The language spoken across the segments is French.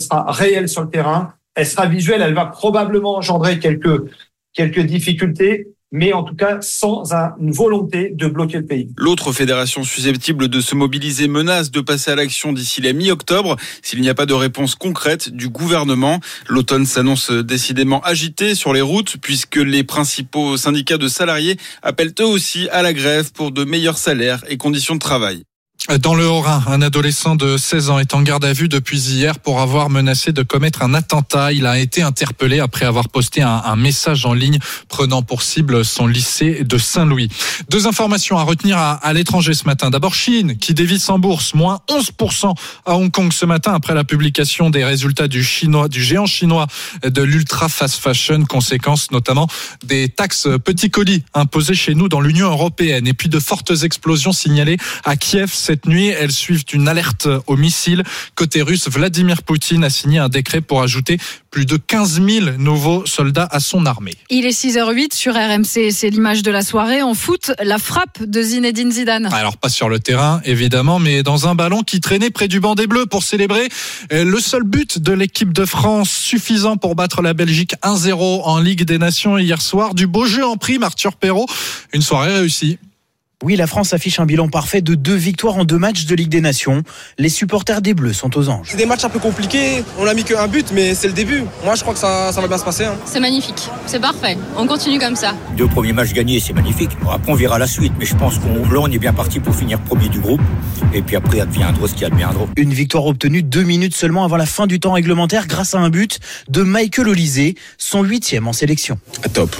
sera réelle sur le terrain, elle sera visuelle, elle va probablement engendrer quelques difficultés, mais en tout cas sans une volonté de bloquer le pays. L'autre fédération susceptible de se mobiliser menace de passer à l'action d'ici la mi-octobre s'il n'y a pas de réponse concrète du gouvernement. L'automne s'annonce décidément agité sur les routes puisque les principaux syndicats de salariés appellent eux aussi à la grève pour de meilleurs salaires et conditions de travail. Dans le Haut-Rhin, un adolescent de 16 ans est en garde à vue depuis hier pour avoir menacé de commettre un attentat. Il a été interpellé après avoir posté un message en ligne prenant pour cible son lycée de Saint-Louis. Deux informations à retenir à l'étranger ce matin. D'abord, Chine qui dévisse en bourse, moins 11% à Hong Kong ce matin après la publication des résultats du géant chinois de l'ultra fast fashion, conséquence notamment des taxes petits colis imposées chez nous dans l'Union européenne. Et puis de fortes explosions signalées à Kiev cette nuit. Elles suivent une alerte au missile. Côté russe, Vladimir Poutine a signé un décret pour ajouter plus de 15 000 nouveaux soldats à son armée. Il est 6h08 sur RMC. C'est l'image de la soirée. En foot, la frappe de Zinedine Zidane. Alors pas sur le terrain, évidemment, mais dans un ballon qui traînait près du banc des Bleus pour célébrer le seul but de l'équipe de France, suffisant pour battre la Belgique 1-0 en Ligue des Nations hier soir. Du beau jeu en prime, Arthur Perrault. Une soirée réussie. Oui, la France affiche un bilan parfait de 2 victoires en 2 matchs de Ligue des Nations. Les supporters des Bleus sont aux anges. C'est des matchs un peu compliqués, on n'a mis qu'un but, mais c'est le début. Moi, je crois que ça va bien se passer. C'est magnifique, c'est parfait, on continue comme ça. 2 premiers matchs gagnés, c'est magnifique. Bon, après, on verra la suite, mais je pense qu'on est bien parti pour finir premier du groupe. Et puis après, adviendra ce qui adviendra. Une victoire obtenue 2 minutes seulement avant la fin du temps réglementaire grâce à un but de Michael Olysée, son 8e en sélection. Top.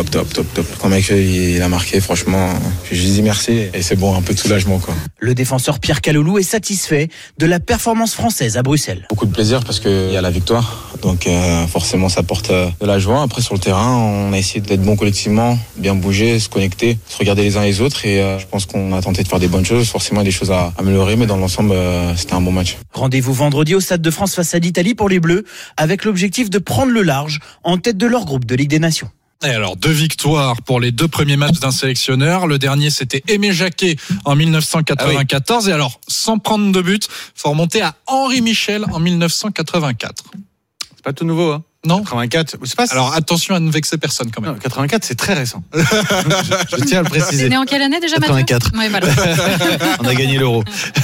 Quand Michael il a marqué, franchement, je lui dis merci et c'est bon, un peu de soulagement quoi. Le défenseur Pierre Kaloulou est satisfait de la performance française à Bruxelles. Beaucoup de plaisir parce qu'il y a la victoire, donc forcément ça porte de la joie. Après sur le terrain, on a essayé d'être bon collectivement, bien bouger, se connecter, se regarder les uns les autres et je pense qu'on a tenté de faire des bonnes choses. Forcément il y a des choses à améliorer, mais dans l'ensemble c'était un bon match. Rendez-vous vendredi au Stade de France face à l'Italie pour les Bleus, avec l'objectif de prendre le large en tête de leur groupe de Ligue des Nations. Et alors, 2 victoires pour les 2 premiers matchs d'un sélectionneur. Le dernier, c'était Aimé Jacquet en 1994. Et alors, sans prendre de but, faut remonter à Henri Michel en 1984. C'est pas tout nouveau, hein? Non. 84. C'est pas... Alors, attention à ne vexer personne quand même. Non, 84, c'est très récent. je tiens à le préciser. T'es né en quelle année déjà, 84. Mathieu ? Ouais, voilà. On a gagné l'Euro.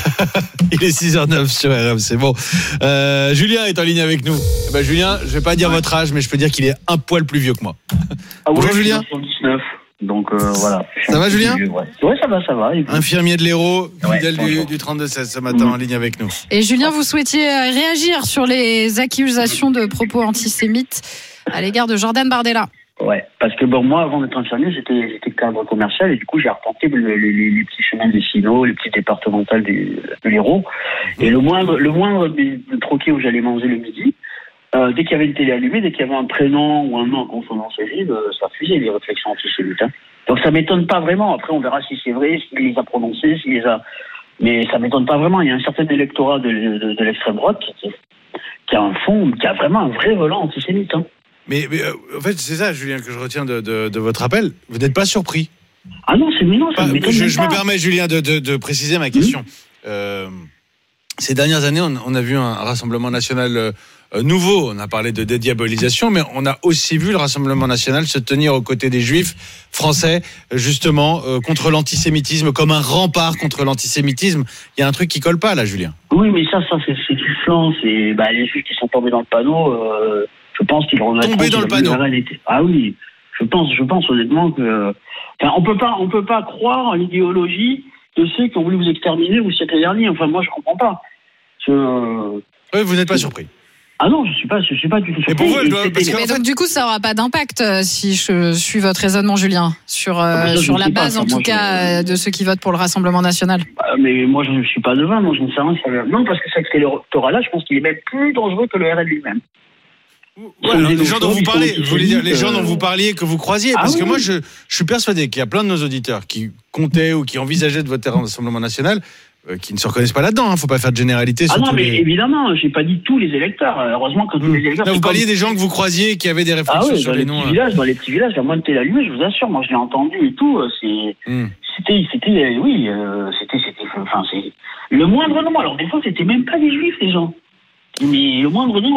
Il est 6h09 sur RM, c'est bon. Julien est en ligne avec nous. Julien, je vais pas dire votre âge, mais je peux dire qu'il est un poil plus vieux que moi. Bonjour Julien. 79. Donc voilà. Ça va Julien ? Ouais, ça va. Infirmier de l'Hérault, fidèle du 32-16 ce matin en ligne avec nous. Et Julien, vous souhaitiez réagir sur les accusations de propos antisémites à l'égard de Jordan Bardella. Ouais, parce que moi, avant d'être infirmier, j'étais cadre commercial et du coup, j'ai arpenté les petits chemins des Sino, les petits départementales de l'Hérault. Et le moindre des troquets où j'allais manger le midi, dès qu'il y avait une télé allumée, dès qu'il y avait un prénom ou un nom en consonance écrite, ça fusait les réflexions antisémites. Hein. Donc ça m'étonne pas vraiment. Après, on verra si c'est vrai, s'il les a prononcés, s'il les a... Mais ça m'étonne pas vraiment. Il y a un certain électorat de l'extrême droite qui a un fond, qui a vraiment un vrai volant antisémite. Hein. Mais en fait, c'est ça, Julien, que je retiens de votre appel. Vous n'êtes pas surpris ? Ah non, c'est mignon, ça m'étonne je pas. me permets, Julien, de préciser ma question. Ces dernières années, on a vu un rassemblement national nouveau. On a parlé de dédiabolisation, mais on a aussi vu le Rassemblement national se tenir aux côtés des Juifs français, justement, contre l'antisémitisme, comme un rempart contre l'antisémitisme. Il y a un truc qui colle pas, là, Julien. Oui, mais ça c'est du flanc. C'est les Juifs qui sont tombés dans le panneau. Je pense qu'ils remettront tombés dans le panneau. Ah oui, je pense honnêtement que. Enfin, on peut pas croire à l'idéologie de ceux qui ont voulu vous exterminer vous siècle dernier. Enfin, moi, je comprends pas. Oui, vous n'êtes pas surpris. Ah non, je suis pas du tout surpris. Et pour vous, mais donc, du coup, ça aura pas d'impact si je suis votre raisonnement, Julien, sur la base, en tout cas, de ceux qui votent pour le Rassemblement national. Mais moi, je ne suis pas devin. Moi, je ne sais rien. Non, parce que cet électorat-là, je pense qu'il est même plus dangereux que le RN lui-même. Ouais, les gens dont vous parlez, vous voulez dire les gens dont vous parliez, que vous croisiez, parce que moi je suis persuadé qu'il y a plein de nos auditeurs qui comptaient ou qui envisageaient de voter au Rassemblement national, qui ne se reconnaissent pas là-dedans. Faut pas faire de généralité. Ah non, mais évidemment, j'ai pas dit tous les électeurs. Heureusement que tous les électeurs. Là, vous parliez des gens que vous croisiez qui avaient des réflexions sur les noms. Dans les petits villages, la moitié de l'allumée, je vous assure. Moi, je l'ai entendu et tout. C'était le moindre nom. Alors des fois, c'était même pas des Juifs, les gens. Mais le moindre nom.